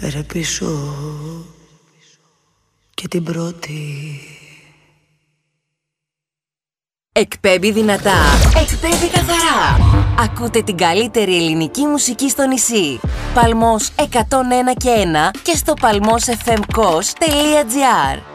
Φέρε πίσω και την πρώτη. Εκπέμπει δυνατά, εκπέμπει καθαρά. Ακούτε την καλύτερη ελληνική μουσική στο νησί. Παλμός 101 και 1 και στο palmosfmkos.gr.